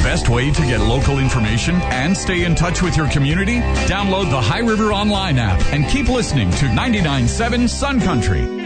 best way to get local information and stay in touch with your community? Download the High River Online app and keep listening to 99.7 Sun Country.